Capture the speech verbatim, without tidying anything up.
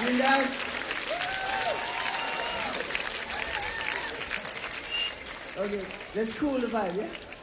You guys? Okay, let's cool the vibe, yeah?